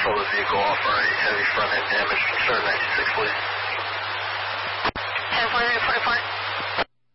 saw the vehicle offer any heavy front end damage. Concern 96, please. 10-4,